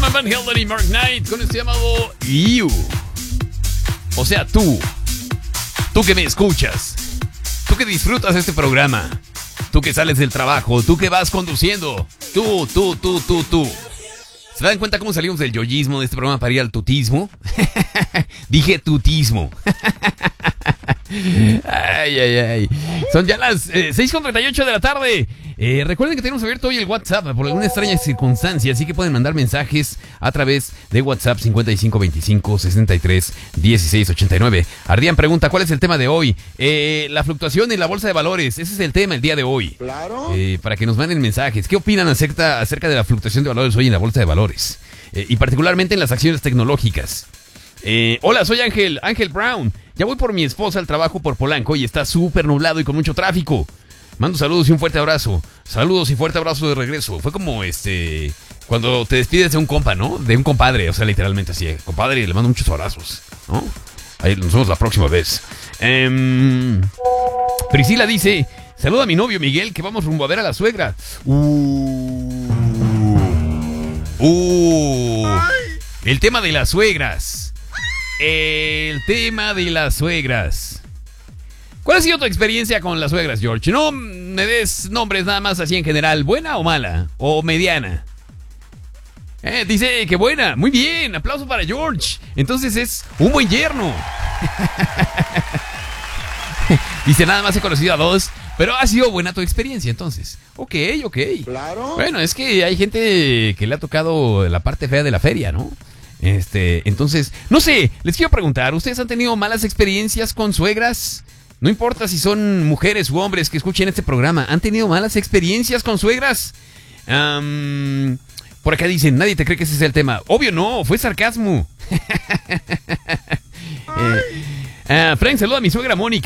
Herman Van Helden y Mark Knight con este llamado You. O sea, tú que me escuchas, tú que disfrutas este programa, tú que sales del trabajo, tú que vas conduciendo, tú. ¿Se dan cuenta cómo salimos del yoyismo de este programa para ir al tutismo? Dije tutismo. Ay. Son ya las 6:38 de la tarde. Recuerden que tenemos abierto hoy el WhatsApp por alguna extraña circunstancia, así que pueden mandar mensajes a través de WhatsApp 5525-631689. Ardían pregunta, ¿cuál es el tema de hoy? La fluctuación en la bolsa de valores, ese es el tema el día de hoy. Claro. Para que nos manden mensajes. ¿Qué opinan acerca de la fluctuación de valores hoy en la bolsa de valores? Y particularmente en las acciones tecnológicas. Hola, soy Ángel Brown. Ya voy por mi esposa al trabajo por Polanco y está súper nublado y con mucho tráfico. Mando saludos y un fuerte abrazo. Saludos y fuerte abrazo de regreso. Fue como cuando te despides de un compa, ¿no? De un compadre, o sea, literalmente así. Compadre, le mando muchos abrazos, ¿no? Ahí nos vemos la próxima vez. Priscila dice, saluda a mi novio Miguel que vamos rumbo a ver a la suegra. El tema de las suegras. ¿Cuál ha sido tu experiencia con las suegras, George? No me des nombres nada más así en general. ¿Buena o mala? ¿O mediana? Dice que buena. Muy bien, aplauso para George. Entonces es un buen yerno. Dice, nada más he conocido a 2, pero ha sido buena tu experiencia entonces. Ok. Claro. Bueno, es que hay gente que le ha tocado la parte fea de la feria, ¿no? Entonces, no sé, les quiero preguntar, ¿ustedes han tenido malas experiencias con suegras? No importa si son mujeres u hombres que escuchen este programa, ¿han tenido malas experiencias con suegras? Por acá dicen, nadie te cree que ese es el tema. Obvio no, fue sarcasmo. Frank, saluda a mi suegra Mónica.